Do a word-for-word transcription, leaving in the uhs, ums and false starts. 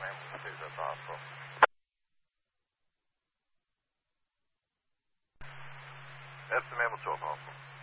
we'll see that's possible. That's the Mammal twelve, possible.